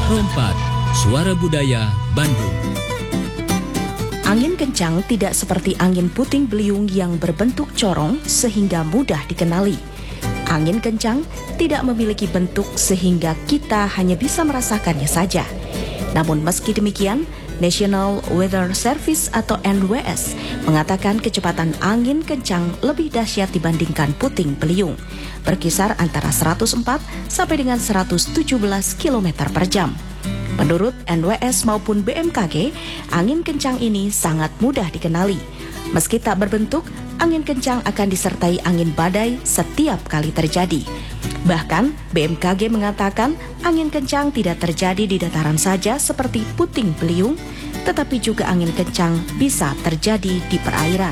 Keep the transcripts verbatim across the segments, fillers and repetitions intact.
Rompat, Suara Budaya Bandung. Angin kencang tidak seperti angin puting beliung yang berbentuk corong sehingga mudah dikenali. Angin kencang tidak memiliki bentuk sehingga kita hanya bisa merasakannya saja. Namun meski demikian, National Weather Service atau N W S mengatakan kecepatan angin kencang lebih dahsyat dibandingkan puting beliung, berkisar antara seratus empat sampai dengan seratus tujuh belas kilometer per jam. Menurut N W S maupun B M K G, angin kencang ini sangat mudah dikenali. Meski tak berbentuk, angin kencang akan disertai angin badai setiap kali terjadi. Bahkan, B M K G mengatakan angin kencang tidak terjadi di dataran saja seperti puting beliung, tetapi juga angin kencang bisa terjadi di perairan.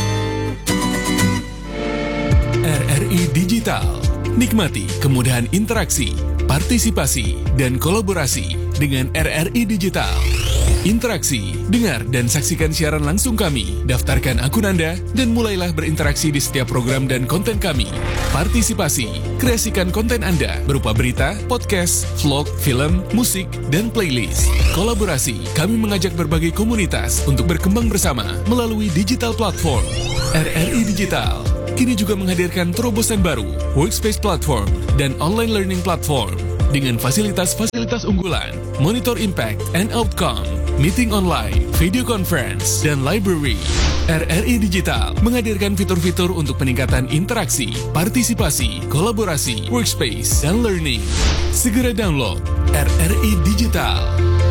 R R I Digital. Nikmati kemudahan interaksi, partisipasi, dan kolaborasi dengan R R I Digital. Interaksi, dengar dan saksikan siaran langsung kami, daftarkan akun Anda, dan mulailah berinteraksi di setiap program dan konten kami. Partisipasi, kreasikan konten Anda berupa berita, podcast, vlog, film, musik, dan playlist. Kolaborasi, kami mengajak berbagai komunitas untuk berkembang bersama melalui digital platform. R R I Digital kini juga menghadirkan terobosan baru, workspace platform, dan online learning platform dengan fasilitas-fasilitas unggulan, monitor impact and outcome, meeting online, video conference, dan library. R R I Digital menghadirkan fitur-fitur untuk peningkatan interaksi, partisipasi, kolaborasi, workspace, dan learning. Segera download R R I Digital.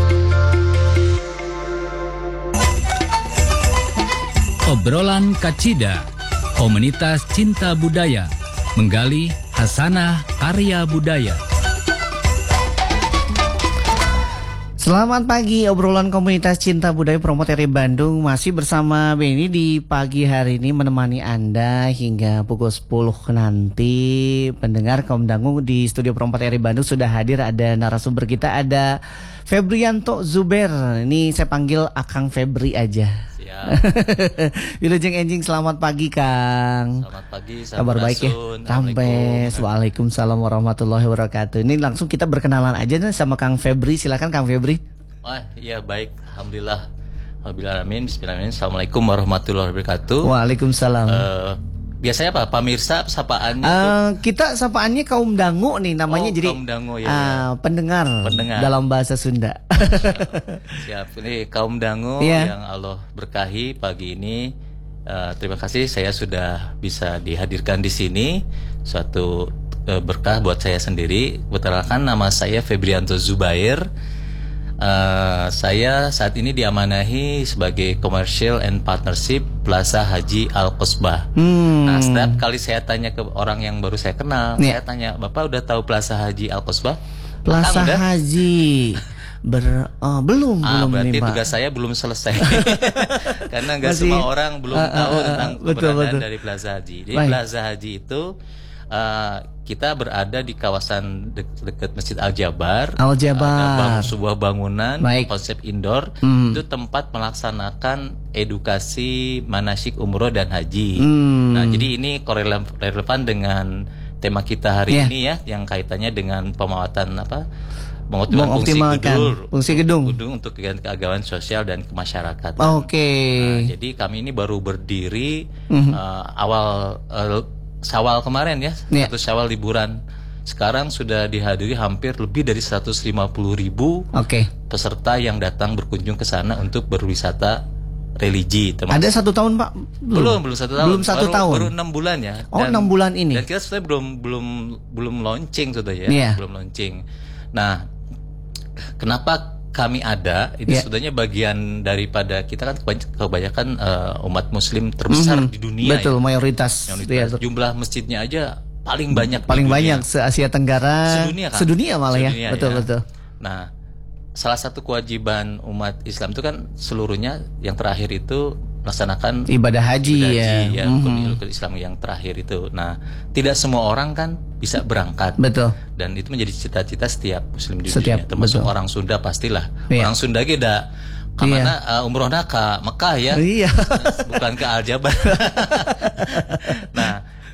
Obrolan Kacida, komunitas cinta budaya, menggali hasanah karya budaya. Selamat pagi, obrolan komunitas cinta budaya Promote R I Bandung masih bersama Benny di pagi hari ini menemani Anda hingga pukul sepuluh nanti. Pendengar kaum dangu di studio Promote R I Bandung sudah hadir, ada narasumber kita, ada Febrianto Zuber. Ini saya panggil Akang Febri aja. Wilujeng Enjing, selamat pagi Kang. Selamat pagi, kabar baik ya? Sampai Waalaikumsalam warahmatullahi wabarakatuh. Ini langsung kita berkenalan aja nih sama Kang Febri. Silakan Kang Febri. Wah, iya baik, alhamdulillah. Alhamdulillah, bismillahirrahmanirrahim. Assalamualaikum warahmatullahi wabarakatuh. Waalaikumsalam. Uh, biasanya apa? Pamirsa, sapaannya? Uh, kita sapaannya kaum dangu nih namanya, oh, jadi kaum dangu, ya, uh, ya. pendengar, pendengar dalam bahasa Sunda. Siap, ini kaum dangu yeah. yang Allah berkahi pagi ini. Uh, terima kasih saya sudah bisa dihadirkan di sini. Suatu uh, berkah buat saya sendiri. Perkenalkan, nama saya Febrianto Zubair. Uh, saya saat ini diamanahi sebagai Commercial and Partnership Plaza Haji Al-Qosbah. Hmm. Nah, setiap kali saya tanya ke orang yang baru saya kenal, yeah. saya tanya, Bapak udah tahu Plaza Haji Al-Qosbah? Plaza Haji Ber, oh, belum ah, belum berarti nih, tugas saya belum selesai. Karena nggak Masih, semua orang belum uh, tahu uh, uh, tentang betul, keberadaan betul. dari Plaza Haji. Jadi Baik. Plaza Haji itu uh, kita berada di kawasan de- dekat Masjid Al-Jabar. Al-Jabar. Ada bang- sebuah bangunan, Baik. konsep indoor. Hmm. Itu tempat melaksanakan edukasi manasik umroh dan haji. Hmm. Nah, jadi ini korela- relevan dengan tema kita hari yeah. ini ya, yang kaitannya dengan pemawatan apa? Mengoptimalkan fungsi gedung, fungsi gedung. gedung untuk kegiatan keagamaan sosial dan kemasyarakatan. Oke. Okay. Nah, jadi kami ini baru berdiri mm-hmm. uh, awal uh, Syawal kemarin ya, yeah. satu Syawal liburan. Sekarang sudah dihadiri hampir lebih dari seratus lima puluh ribu okay. peserta yang datang berkunjung ke sana untuk berwisata religi. Termasuk. Ada satu tahun Pak? Belum, belum satu tahun. Belum satu baru, tahun. Baru enam bulan ya. Oh, enam bulan ini. Dan kita sebenarnya belum belum belum launching sudah ya, yeah. belum launching. Nah, kenapa kami ada? Itu yeah. sebenarnya bagian daripada kita kan kebanyakan uh, umat Muslim terbesar mm-hmm. di dunia. Betul, ya. mayoritas. mayoritas. Ya, jumlah masjidnya aja paling banyak. Paling banyak se Asia Tenggara. Sedunia kan? Sedunia malah Sedunia, ya. Betul ya. betul. Nah, salah satu kewajiban umat Islam itu kan seluruhnya yang terakhir itu melaksanakan ibadah haji, ibadah ya, haji ya mm-hmm. rukun Islam yang terakhir itu. Nah, tidak semua orang kan bisa berangkat. Betul. Dan itu menjadi cita-cita setiap Muslim di setiap, dunia, termasuk betul. orang Sunda pastilah. Yeah. Orang Sunda geda kamana yeah. uh, umrohna ke Mekah ya. Iya. Bukan ke Al-Jabar. Nah,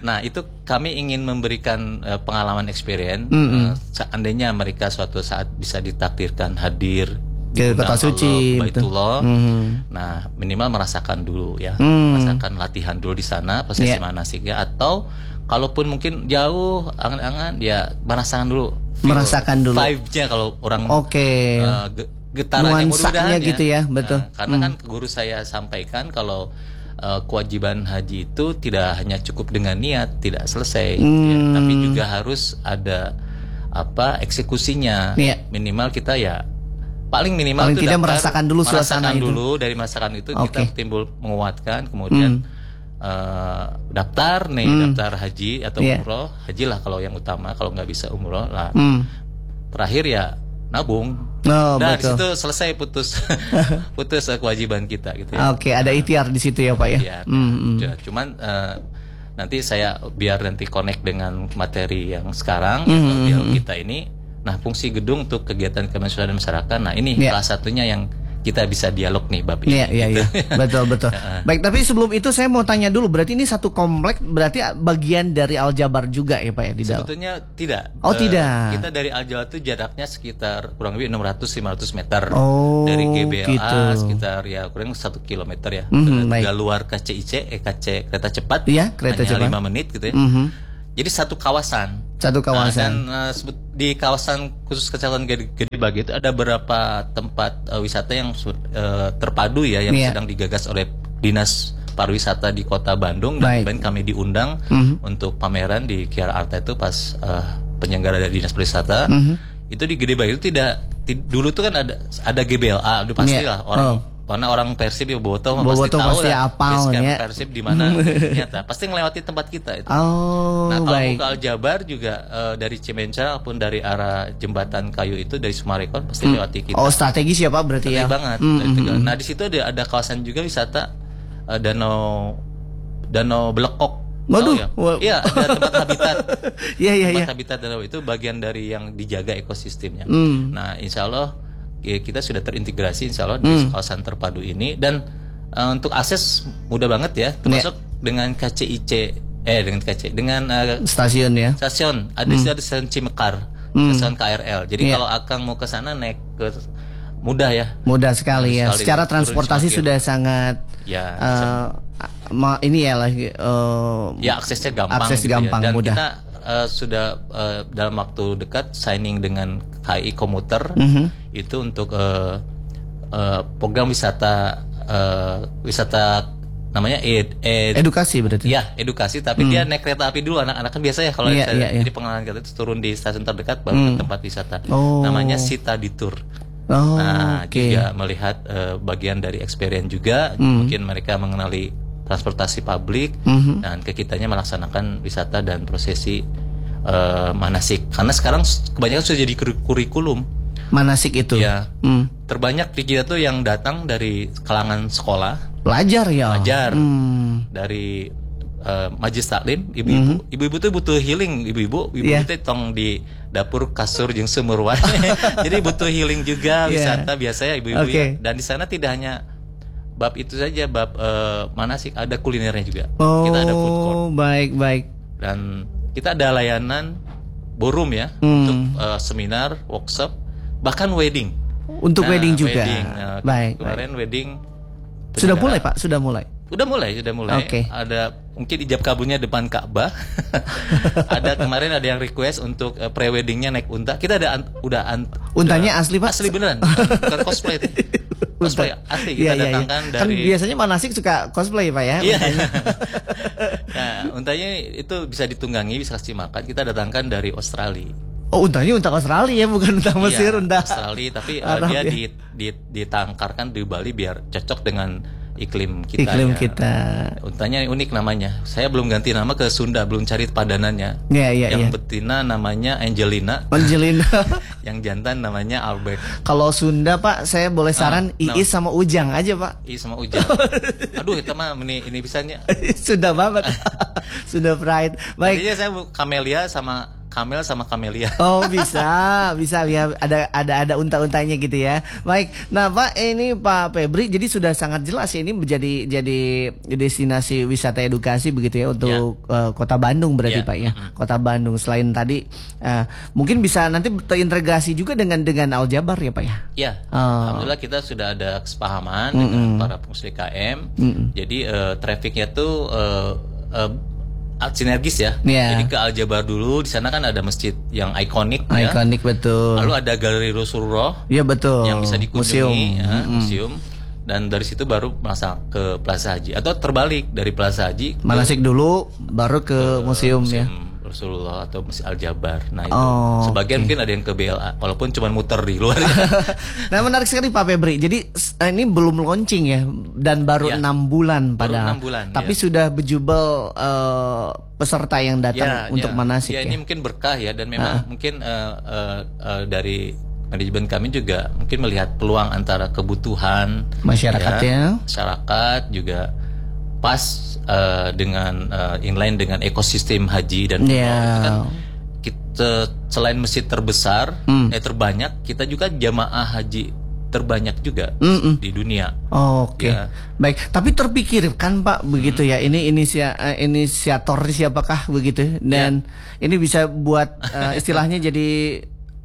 Nah itu kami ingin memberikan uh, pengalaman experience. Mm -hmm. uh, seandainya mereka suatu saat bisa ditakdirkan hadir ke kota suci, Baitullah. Mm-hmm. Nah minimal merasakan dulu ya, mm. merasakan latihan dulu di sana prosesi yeah. manasiknya, atau kalaupun mungkin jauh angan-angan ya merasakan dulu, merasakan dulu vibe-nya kalau orang okay. uh, getarannya, nuansanya gitu ya, betul. Nah, karena mm. kan guru saya sampaikan kalau Uh, kewajiban haji itu tidak hanya cukup dengan niat, tidak selesai, hmm. ya, tapi juga harus ada apa eksekusinya. Yeah. Minimal kita ya paling minimal paling itu tidak daftar, merasakan dulu suasana merasakan itu. dulu dari masakan itu okay. kita timbul menguatkan, kemudian hmm. uh, daftar nih hmm. daftar haji atau yeah. umroh, haji lah kalau yang utama, kalau nggak bisa umroh lah. Hmm. Terakhir ya nabung. Oh, nah betul. di situ selesai putus putus kewajiban kita gitu Oke, ya. okay, ada ikhtiar di situ ya Pak ya. Iya. Mm-hmm. Ya, cuman uh, nanti saya biar nanti connect dengan materi yang sekarang mm-hmm. dialog kita ini. Nah fungsi gedung untuk kegiatan kemasyarakatan dan masyarakat. Nah ini yeah. salah satunya yang kita bisa dialog nih bab ini. Iya iya gitu. iya. Betul betul. Baik, tapi sebelum itu saya mau tanya dulu, berarti ini satu komplek berarti bagian dari Al Jabar juga ya Pak ya di dalam? Sebetulnya tidak. Oh, uh, tidak. Kita dari Al Jabar itu jaraknya sekitar kurang lebih enam ratus sampai lima ratus meter. Oh, dari G B L A gitu. Sekitar ya kurang satu kilometer ya. Mm-hmm, Dari luar K C I C, eh, K C kereta cepat. Iya, kereta hanya cepat. lima menit gitu ya. Mm-hmm. Jadi satu kawasan. Satu kawasan. Nah, dan uh, di kawasan khusus Kecamatan Gede, Gede Bage itu ada beberapa tempat uh, wisata yang uh, terpadu ya, yang yeah. sedang digagas oleh Dinas Pariwisata di Kota Bandung. Dan kemarin kami diundang mm-hmm. untuk pameran di Kiara Arta itu pas uh, penyelenggara dari Dinas Pariwisata. Mm-hmm. Itu di Gede Bage itu tidak, dulu tuh kan ada ada G B L A, udah pasti yeah. lah orang. Oh. Karena orang Persib ya Boboto pasti tahu pasti lah apal, ya. Persib di mana ternyata pasti ngelewati tempat kita itu. Oh, nah kalau baik. ke Al Jabar juga uh, dari Cimenca maupun dari arah jembatan kayu itu dari Sumarekon pasti hmm. lewati kita. Oh, strategis ya Pak berarti strategis ya. banget. Hmm, hmm, hmm. Nah di situ ada ada kawasan juga wisata uh, danau danau Belekok. Waduh, ya? Iya ada tempat habitat. Iya iya iya. Tempat habitat danau itu bagian dari yang dijaga ekosistemnya. Hmm. Nah insya Allah ya, kita sudah terintegrasi insya Allah di hmm. kawasan terpadu ini, dan uh, untuk akses mudah banget ya, termasuk yeah. dengan K C I C eh dengan K C dengan uh, stasiun ya, stasiun ada hmm. stasiun Cimekar, hmm. stasiun K R L. Jadi yeah. kalau Akang mau ke sana naik ke mudah ya, mudah sekali ya. Sekali secara transportasi sudah sangat ya uh, ma- ini ya lagi uh, ya aksesnya gampang, akses gitu gampang ya. Dan mudah. kita uh, sudah uh, dalam waktu dekat signing dengan K I Komuter mm-hmm. itu untuk uh, uh, program wisata uh, wisata namanya ed, ed edukasi berarti ya edukasi tapi mm. dia naik kereta api dulu, anak-anak kan biasa ya kalau yeah, yeah, yeah. jadi pengalaman kita itu turun di stasiun terdekat baru mm. ke tempat wisata. Oh. Namanya Sita Ditur. Oh, nah okay. juga melihat uh, bagian dari experience juga mm. mungkin mereka mengenali transportasi publik mm-hmm. dan ke kitanya melaksanakan wisata dan prosesi Uh, manasik, karena sekarang kebanyakan sudah jadi kurikulum manasik itu ya. hmm. Terbanyak di kita tuh yang datang dari kalangan sekolah pelajar ya pelajar hmm. dari uh, majelis taklim ibu-ibu hmm. ibu-ibu tuh butuh healing, ibu-ibu ibu-ibu yeah. itu tong di dapur kasur jeung sumurwan jadi butuh healing juga wisata yeah. biasanya ibu-ibu okay. ya. Dan di sana tidak hanya bab itu saja, bab uh, manasik, ada kulinernya juga. Oh, kita ada food court baik baik dan kita ada layanan ballroom ya hmm. untuk uh, seminar, workshop, bahkan wedding. Untuk nah, wedding juga. Wedding. Nah, baik. Kemarin baik. wedding. Sudah mulai Pak, sudah mulai. Sudah mulai, sudah mulai. Okay. Ada mungkin ijab kabulnya depan Ka'bah. Ada kemarin ada yang request untuk uh, pre weddingnya naik unta. Kita ada an- udah an- untanya udah, asli Pak. Asli beneran, bukan cosplay. Cosplay asli kita ya, datangkan ya, ya. dari. Kan biasanya manasik suka cosplay Pak ya. Iya. Untanya. Nah, untanya itu bisa ditunggangi, bisa kasih makan. Kita datangkan dari Australia. Oh, untanya unta Australia ya, bukan unta Mesir, iya, unta Australia, tapi uh, dia ya? di, di, ditangkarkan di Bali biar cocok dengan iklim kita. Iklim ya. kita. Untanya unik namanya. Saya belum ganti nama ke Sunda, belum cari padanannya. Iya, iya, Yang ya. betina namanya Angelina. Angelina. Yang jantan namanya Albert. Kalau Sunda Pak, saya boleh saran ah, Iis no. sama Ujang aja Pak. Iis sama Ujang. Aduh, itu mah ini ini bisanya. Sunda banget. Sunda pride. Baik. Tadinya saya Camelia sama kamel sama kamelia. Oh bisa, bisa ya ada ada ada unta-untanya gitu ya. Baik, nah Pak ini Pak Febri, jadi sudah sangat jelas ya ini menjadi jadi destinasi wisata edukasi begitu ya untuk ya. uh, Kota Bandung berarti ya. Pak ya, mm-hmm. Kota Bandung. Selain tadi uh, mungkin bisa nanti terintegrasi juga dengan dengan Aljabar ya Pak ya. Ya, oh. Alhamdulillah kita sudah ada kesepahaman mm-hmm. dengan para pengurus D K M. Mm-hmm. Jadi uh, trafficnya tuh uh, uh, sinergis ya. Yeah. Jadi ke Aljabar dulu, di sana kan ada masjid yang ikonik ya. Ikonik betul. Lalu ada Galeri Rasulullah. Iya betul. Yang bisa dikunjungi museum. Ya, mm-hmm. museum. Dan dari situ baru masuk ke Plaza Haji atau terbalik dari Plaza Haji manasik dulu baru ke, ke museum, museum ya. Rasulullah atau Masjid Aljabar. Nah itu oh, sebagian okay. mungkin ada yang ke B L A walaupun cuma muter di luar. Nah menarik sekali Pak Febri. Jadi ini belum launching ya dan baru enam ya, bulan pada. bulan, tapi ya. Sudah berjubel uh, peserta yang datang ya, untuk ya. manasik ya. Ya. Ini mungkin berkah ya dan memang uh. mungkin uh, uh, uh, dari manajemen kami juga mungkin melihat peluang antara kebutuhan masyarakatnya, ya, masyarakat juga pas uh, dengan uh, inline dengan ekosistem haji dan umroh. Yeah. Itu kan kita selain masjid terbesar, mm. eh terbanyak, kita juga jamaah haji terbanyak juga Mm-mm. di dunia. Oh, Oke, okay. ya. Baik. Tapi terpikirkan Pak begitu mm. ya. Ini inisia, uh, inisiator siapakah begitu? Dan yeah. ini bisa buat uh, istilahnya jadi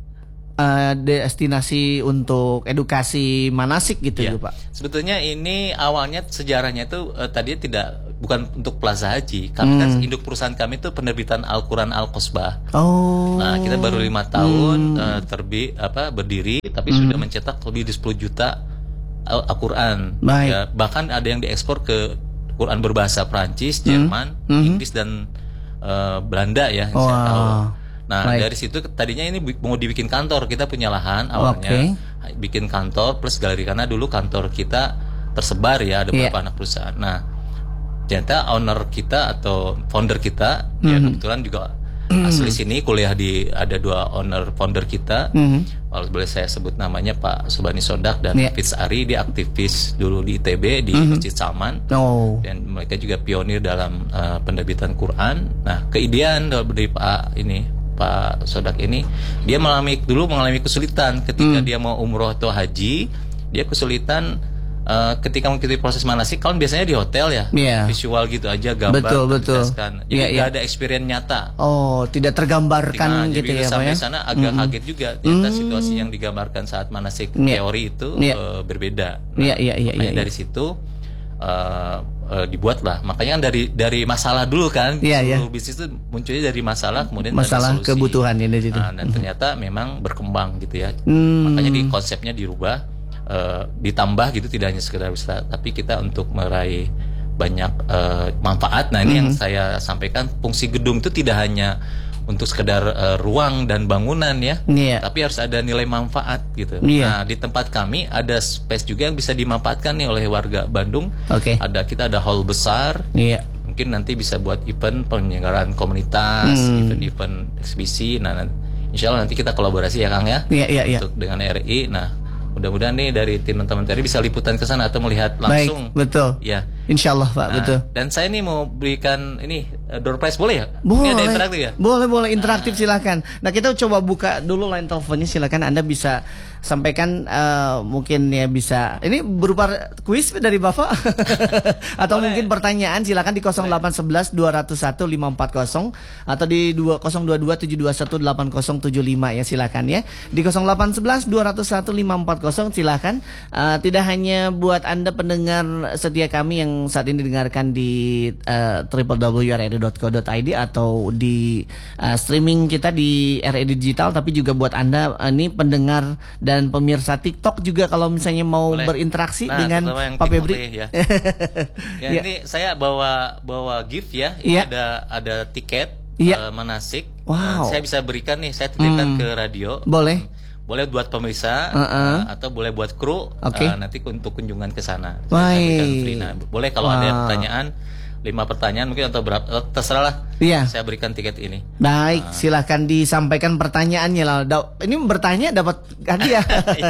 Uh, destinasi untuk edukasi manasik gitu ya, Pak. Sebetulnya ini awalnya sejarahnya itu uh, tadi tidak bukan untuk Plaza Haji. Kami hmm. kan induk perusahaan kami itu penerbitan Al-Quran Al-Qosbah. Oh. Nah kita baru lima tahun hmm. uh, terbit apa berdiri, tapi hmm. sudah mencetak lebih dari sepuluh juta Al- Al-Quran. Ya, bahkan ada yang diekspor ke Quran berbahasa Prancis, Jerman, hmm. Inggris dan uh, Belanda ya. Wow. Saya tahu. Nah Baik. dari situ tadinya ini mau dibikin kantor, kita punya lahan awalnya okay. bikin kantor plus galeri karena dulu kantor kita tersebar ya ada beberapa yeah. anak perusahaan. Nah ternyata owner kita atau founder kita mm-hmm. ya kebetulan juga mm-hmm. asli sini kuliah di ada dua owner founder kita. Mm-hmm. Kalau boleh saya sebut namanya Pak Subani Sondak dan yeah. Fitz Ari, dia aktivis dulu di I T B di mm-hmm. Masjid Salman oh. dan mereka juga pionir dalam uh, penerbitan Quran. Nah keidean dari Pak ini Pak Sodak ini dia mengalami dulu mengalami kesulitan ketika hmm. dia mau umroh atau haji, dia kesulitan uh, ketika mengikuti proses manasik. Kalau biasanya di hotel ya yeah. visual gitu aja gambar betul betul jadi yeah, nggak yeah. ada experience nyata. Oh tidak tergambarkan nah, gitu ya sampai Pak ya. Sana agak mm-hmm. kaget juga ternyata mm-hmm. situasi yang digambarkan saat manasik yeah. teori itu yeah. uh, berbeda. Nah, yeah, yeah, yeah, yeah, dari yeah. situ uh, Uh, dibuatlah, makanya kan dari dari masalah dulu kan, yeah, yeah. bisnis itu munculnya dari masalah, kemudian masalah ada solusi. Kebutuhan ini, nah, dan ternyata memang berkembang gitu ya, hmm. makanya di konsepnya dirubah, uh, ditambah gitu, tidak hanya sekedar wisata, tapi kita untuk meraih banyak uh, manfaat. Nah ini hmm. yang saya sampaikan, fungsi gedung itu tidak hanya untuk sekedar uh, ruang dan bangunan ya, yeah. tapi harus ada nilai manfaat gitu. Yeah. Nah di tempat kami ada space juga yang bisa dimanfaatkan nih oleh warga Bandung. Okay. Ada kita ada hall besar, yeah. mungkin nanti bisa buat event penyelenggaraan komunitas, hmm. event-event eksibisi. Nah insya Allah nanti kita kolaborasi ya Kang ya, yeah, yeah, yeah. untuk dengan R I. Nah mudah-mudahan nih dari tim teman-teman R I bisa liputan ke sana atau melihat langsung. Baik, betul. Ya. Insya Allah Pak, nah, betul. Dan saya nih mau berikan ini door prize boleh ya? Boleh. Ini ada interaktif ya? Boleh, boleh interaktif nah. Silakan. Nah kita coba buka dulu line teleponnya, silakan Anda bisa sampaikan uh, mungkin ya bisa. Ini berupa kuis dari Bapak atau boleh. Mungkin pertanyaan silakan di nol delapan satu satu dua nol satu lima empat nol atau di nol dua dua tujuh dua satu delapan nol tujuh lima ya silakan ya. Di nol delapan satu satu dua nol satu lima empat nol silakan. Uh, tidak hanya buat Anda pendengar setia kami yang saat ini dengarkan di uh, w w w titik r e d dot co dot i d atau di uh, streaming kita di R E D Digital, tapi juga buat Anda uh, ini pendengar dan pemirsa TikTok juga kalau misalnya mau boleh. Berinteraksi nah, dengan Pak Febri. Ya. ya, ya. Ini saya bawa bawa gift ya. Ini ya. ada ada tiket ya. uh, manasik. Wow. Uh, saya bisa berikan nih, saya titipkan hmm. ke radio. Boleh. Boleh buat pemirsa uh-uh. uh, atau boleh buat kru okay. uh, nanti untuk kunjungan ke sana. Nah, boleh kalau wow. ada pertanyaan lima pertanyaan mungkin atau berapa, terserah lah. Iya. Saya berikan tiket ini. Baik, nah. Silahkan disampaikan pertanyaannya lah. Ini bertanya dapat hadiah.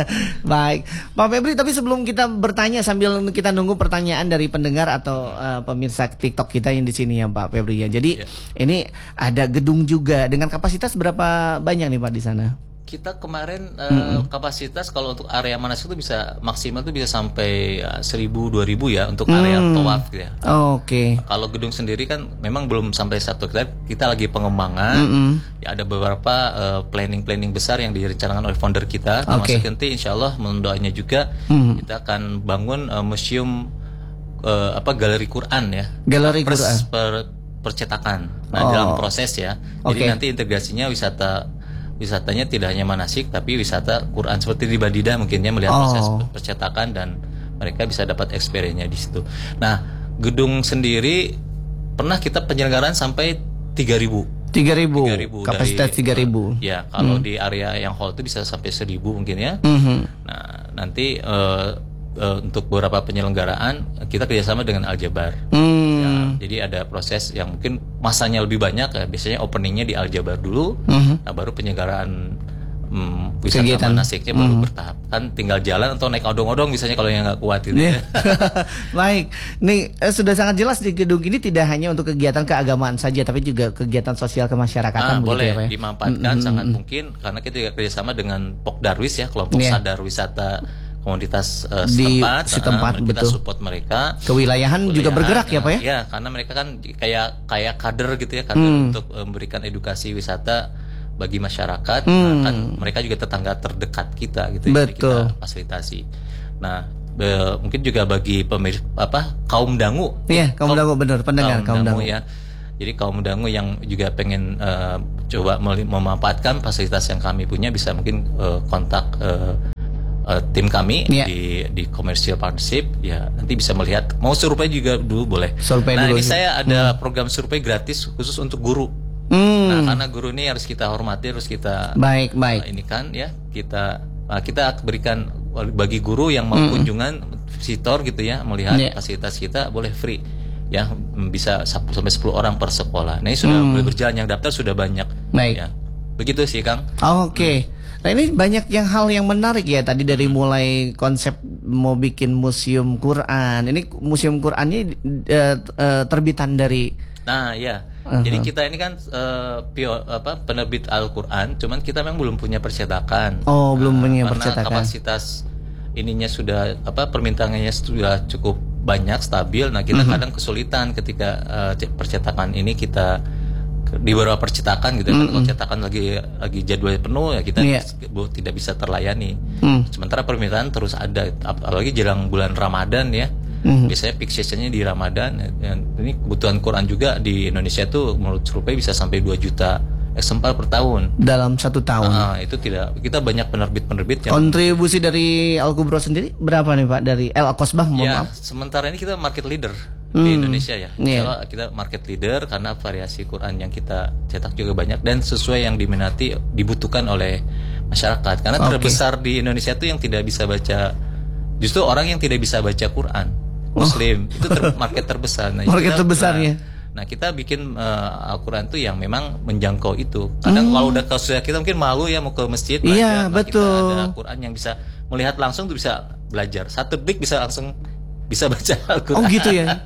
Baik, Pak Febri. Tapi sebelum kita bertanya sambil kita nunggu pertanyaan dari pendengar atau uh, pemirsa TikTok kita yang di sini ya, Pak Febri ya. Jadi ya. Ini ada gedung juga dengan kapasitas berapa banyak nih Pak di sana? Kita kemarin uh, hmm. kapasitas kalau untuk area manasik itu bisa maksimal itu bisa sampai uh, seribu dua ribu ya untuk area hmm. tawaf ya. Oh, Oke. Okay. Kalau gedung sendiri kan memang belum sampai satu kita kita lagi pengembangan. Hmm. Ya ada beberapa uh, planning-planning besar yang direncanakan oleh founder kita. Termasuk okay. nanti Insya Allah mendoanya juga hmm. kita akan bangun uh, museum uh, apa galeri Quran ya. Galeri per, Quran. Per, percetakan. Nah oh. dalam proses ya. Jadi okay. nanti integrasinya wisata wisatanya tidak hanya manasik tapi wisata Quran seperti di Badidah mungkinnya melihat oh. proses percetakan dan mereka bisa dapat experience-nya di situ. Nah, gedung sendiri pernah kita penyelenggaraan sampai tiga ribu. tiga ribu. Kapasitas tiga ribu. Ya, kalau hmm. di area yang hall itu bisa sampai seribu mungkin ya. Hmm. Nah, nanti uh, uh, untuk beberapa penyelenggaraan kita kerjasama dengan Al-Jabar. Hmm. Ya, jadi ada proses yang mungkin masanya lebih banyak ya. Biasanya openingnya di Al-Jabar dulu, hmm. nah baru penyelenggaraan um, wisata manasiknya baru hmm. bertahap. Kan tinggal jalan atau naik odong-odong misalnya kalau yang nggak kuat itu. Yeah. Baik, nih eh, sudah sangat jelas di gedung ini tidak hanya untuk kegiatan keagamaan saja, tapi juga kegiatan sosial kemasyarakatan. Nah, boleh ya, dimanfaatkan hmm. sangat hmm. mungkin karena kita juga kerjasama dengan Pokdarwis ya, kelompok yeah. sadar wisata komunitas uh, setempat, di setempat uh, kita betul. support mereka. Kewilayahan, Kewilayahan juga bergerak ya Pak ya? Ya, karena mereka kan kayak kayak kader gitu ya, kader hmm. untuk uh, memberikan edukasi wisata bagi masyarakat. Hmm. Nah, kan mereka juga tetangga terdekat kita gitu, betul. Jadi kita fasilitasi. Nah, be, mungkin juga bagi pemir apa kaum dangu. Iya, kaum, kaum dangu benar, pendengar kaum, kaum dangu. dangu ya. Jadi kaum dangu yang juga pengen uh, coba memanfaatkan fasilitas yang kami punya bisa mungkin uh, kontak uh, Uh, tim kami yeah. di di commercial partnership ya, nanti bisa melihat mau survei juga dulu boleh. Survei nah dulu ini sih. Saya ada hmm. program survei gratis khusus untuk guru. Hmm. Nah karena guru ini harus kita hormati, harus kita baik baik. Uh, ini kan ya kita uh, kita berikan bagi guru yang mau hmm. kunjungan visitor gitu ya melihat yeah. fasilitas kita boleh free ya, bisa sampai sepuluh orang per sekolah. Nah ini sudah hmm. boleh berjalan, yang daftar sudah banyak. Baik. Ya. Begitu sih Kang. Oh, Oke. Okay. Hmm. Nah ini banyak yang hal yang menarik ya tadi dari mulai konsep mau bikin museum Quran. Ini museum Qurannya uh, uh, terbitan dari. Nah ya, uh-huh. jadi kita ini kan uh, pio, apa penerbit Al-Quran, cuman kita memang belum punya percetakan. Oh belum punya uh, percetakan. Karena kapasitas ininya sudah apa permintaannya sudah cukup banyak stabil. Nah kita uh-huh. kadang kesulitan ketika uh, percetakan ini kita di beberapa percetakan gitu, mm-hmm. kan kalau cetakan lagi lagi jadwalnya penuh ya kita yeah. tidak bisa terlayani. Mm. Sementara permintaan terus ada, apalagi jelang bulan Ramadan ya. Mm-hmm. Biasanya peak seasonnya di Ramadan. Ini kebutuhan Quran juga di Indonesia itu menurut survei bisa sampai dua juta eksemplar per tahun. Dalam satu tahun. Nah, itu tidak, kita banyak penerbit-penerbit yang kontribusi dari Al-Kubro sendiri berapa nih Pak dari Al-Qasbah? Ya, maaf. Sementara ini kita market leader Hmm. di Indonesia ya. Yeah. Kalau kita market leader karena variasi Quran yang kita cetak juga banyak dan sesuai yang diminati dibutuhkan oleh masyarakat. Karena okay. terbesar di Indonesia itu yang tidak bisa baca, justru orang yang tidak bisa baca Quran, Muslim oh. itu ter- market terbesar. Nah, market kita, terbesarnya. Nah, nah kita bikin uh, Al-Quran itu yang memang menjangkau itu. Kadang hmm. kalau udah ke kita mungkin malu ya mau ke masjid. Iya nah, betul. Kita ada Quran yang bisa melihat langsung tuh bisa belajar. Satu klik bisa langsung bisa baca Al-Quran. Oh gitu ya.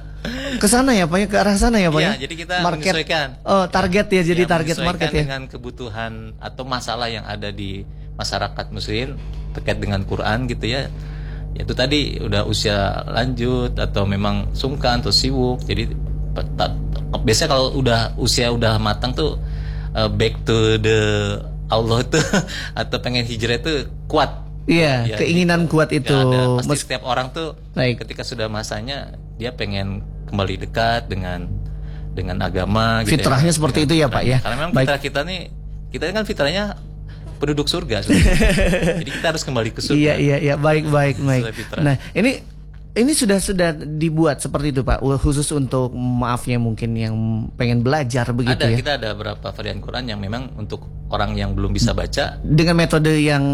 Ke sana ya Pak ya, ke arah sana ya Pak ya. Iya, jadi kita market. menyesuaikan. Oh, target ya, jadi ya, target market ya. dengan kebutuhan atau masalah yang ada di masyarakat muslim terkait dengan Quran gitu ya. Yaitu tadi udah usia lanjut atau memang sungkan atau sibuk. Jadi biasanya kalau udah usia udah matang tuh uh, back to the Allah tuh atau pengen hijrah itu kuat. Iya, ya, keinginan gitu. Kuat itu. Ya, pasti Mes- setiap orang tuh Baik. ketika sudah masanya dia pengen kembali dekat dengan dengan agama. Fitrahnya gitu ya, seperti itu ya Pak ya. Karena memang Baik. fitrah kita nih, kita kan fitrahnya penduduk surga. Jadi kita harus kembali ke surga. Iya iya iya, baik baik baik. Nah ini ini sudah sudah dibuat seperti itu Pak, khusus untuk maafnya mungkin yang pengen belajar begitu ada, ya. Kita ada beberapa varian Quran yang memang untuk orang yang belum bisa baca dengan metode yang ya.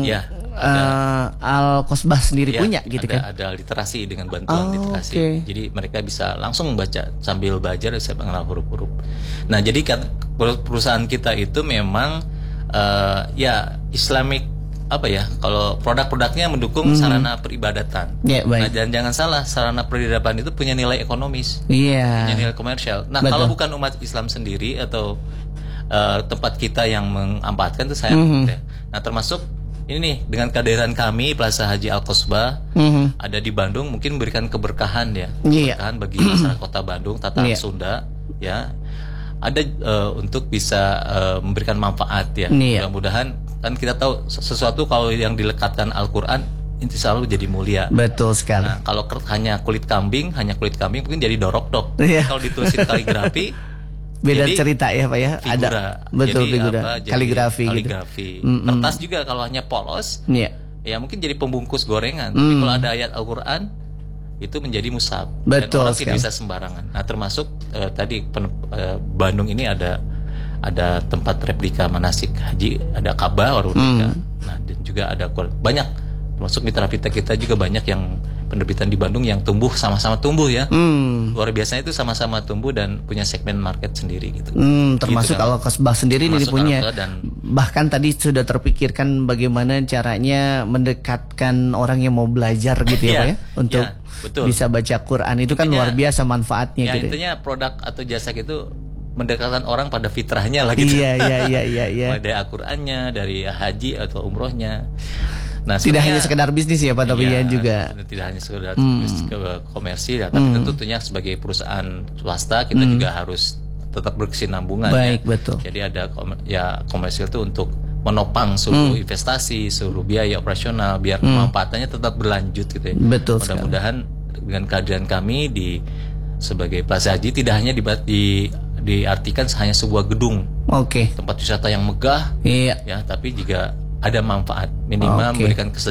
uh, Al-Qasbah sendiri ya, punya gitu ada, kan? Ada literasi dengan bantuan oh, literasi. Okay. Jadi mereka bisa langsung baca sambil belajar bisa mengenal huruf-huruf. Nah, jadi kan perusahaan kita itu memang uh, ya Islamic apa ya, kalau produk-produknya mendukung hmm. sarana peribadatan. Yeah, nah, dan jangan salah, sarana peribadatan itu punya nilai ekonomis, yeah. punya nilai komersial. Nah, Betul. kalau bukan umat Islam sendiri atau uh, tempat kita yang mengampatkan itu sayang. Mm-hmm. Ya. Nah, termasuk ini nih dengan kehadiran kami Plaza Haji Al-Qasbah mm-hmm. ada di Bandung, mungkin memberikan keberkahan ya, yeah. keberkahan bagi masyarakat Kota Bandung, tatanan yeah. Sunda, ya. Ada uh, untuk bisa uh, memberikan manfaat ya. Yeah. Mudah-mudahan kan kita tahu sesuatu kalau yang dilekatkan Al-Quran itu selalu jadi mulia. Betul sekali. Nah, kalau hanya kulit kambing, hanya kulit kambing mungkin jadi dorok-dok. Yeah. Kalau ditulisin kaligrafi beda cerita ya Pak ya. Figura. Ada betul jadi figura. Apa, jadi kaligrafi, kaligrafi. Gitu. Mm-mm. Kertas juga kalau hanya polos, yeah. ya mungkin jadi pembungkus gorengan. Mm. Tapi kalau ada ayat Al-Quran itu menjadi mushaf. Betul dan orang sekali. tidak bisa sembarangan. Nah, termasuk uh, tadi pen, uh, Bandung ini ada ada tempat replika manasik haji, ada Ka'bah replika. Hmm. Nah, dan juga ada banyak, termasuk mitra-mitra kita juga banyak yang penerbitan di Bandung yang tumbuh sama-sama tumbuh ya. Hmm. Luar biasanya itu sama-sama tumbuh dan punya segmen market sendiri gitu. Hmm, termasuk gitu, Al-Qasbah sendiri ini punya. Dan, bahkan tadi sudah terpikirkan bagaimana caranya mendekatkan orang yang mau belajar gitu ya, Pak ya, untuk ya, betul. bisa baca Quran itu kan intinya, luar biasa manfaatnya ya, gitu. Intinya produk atau jasa itu mendekatkan orang pada fitrahnya lah gitu. Iya iya iya iya iya. Dari Al-Qur'annya, dari haji atau umrohnya. Nah, tidak hanya sekedar bisnis ya Pak, tapi ya juga tidak hanya sekedar hmm. bisnis komersil ya, tapi hmm. tentu tentunya sebagai perusahaan swasta kita hmm. juga harus tetap berkesinambungan. Baik, ya. betul. Jadi ada ya komersil itu untuk menopang seluruh hmm. investasi, seluruh biaya operasional biar hmm. kemanfaatannya tetap berlanjut gitu ya. Betul. Mudah-mudahan dengan kehadiran kami di sebagai Plaza Haji tidak hanya di, di diartikan hanya sebuah gedung, okay. tempat wisata yang megah, iya. ya, tapi juga ada manfaat minimal okay. memberikan